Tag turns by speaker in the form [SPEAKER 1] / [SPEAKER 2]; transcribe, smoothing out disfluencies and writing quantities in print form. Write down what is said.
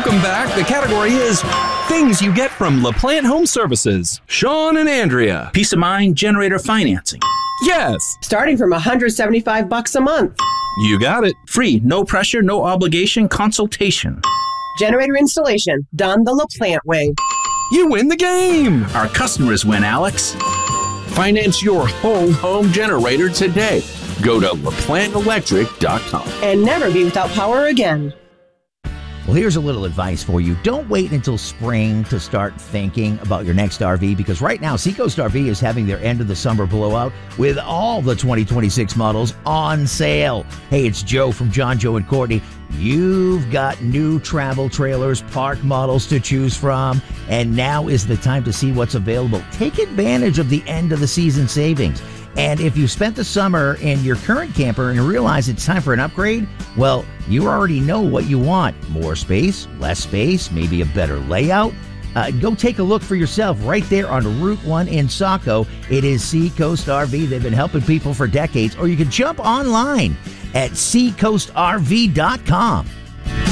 [SPEAKER 1] Welcome back. The category is things you get from LaPlante Home Services. Sean and Andrea.
[SPEAKER 2] Peace of mind generator financing.
[SPEAKER 1] Yes.
[SPEAKER 3] Starting from $175 a month.
[SPEAKER 1] You got it.
[SPEAKER 2] Free, no pressure, no obligation consultation.
[SPEAKER 3] Generator installation done the LaPlante way.
[SPEAKER 1] You win the game.
[SPEAKER 2] Our customers win, Alex.
[SPEAKER 1] Finance your home generator today. Go to LaPlanteElectric.com.
[SPEAKER 3] And never be without power again.
[SPEAKER 4] Well, here's a little advice for you. Don't wait until spring to start thinking about your next RV, because right now Seacoast RV is having their end of the summer blowout with all the 2026 models on sale. Hey, it's Joe from John, Joe, and Courtney. You've got new travel trailers, park models to choose from, and now is the time to see what's available. Take advantage of the end of the season savings. And if you spent the summer in your current camper and realize it's time for an upgrade, well, you already know what you want. More space, less space, maybe a better layout. Go take a look for yourself right there on Route 1 in Saco. It is Seacoast RV. They've been helping people for decades. Or you can jump online at seacoastrv.com.